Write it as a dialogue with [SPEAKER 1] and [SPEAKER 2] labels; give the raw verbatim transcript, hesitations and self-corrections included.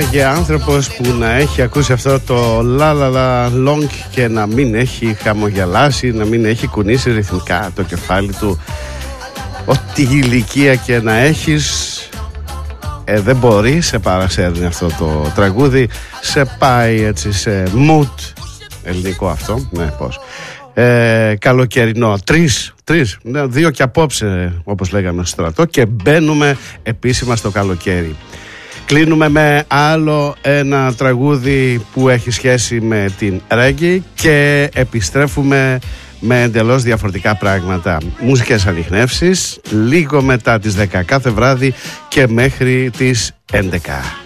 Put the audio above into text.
[SPEAKER 1] για άνθρωπος που να έχει ακούσει αυτό το La La La Long και να μην έχει χαμογελάσει, να μην έχει κουνήσει ρυθμικά το κεφάλι του. Ό,τι ηλικία και να έχεις, ε, δεν μπορεί, σε παρασέρνει αυτό το τραγούδι, σε πάει έτσι σε mood, ελληνικό αυτό, ναι πώς, ε, καλοκαιρινό, τρεις, τρεις, ναι, δύο και απόψε όπως λέγαμε στο στρατό και μπαίνουμε επίσημα στο καλοκαίρι. Κλείνουμε με άλλο ένα τραγούδι που έχει σχέση με την reggae και επιστρέφουμε με εντελώς διαφορετικά πράγματα. Μουσικές ανιχνεύσεις λίγο μετά τις δέκα κάθε βράδυ και μέχρι τις έντεκα.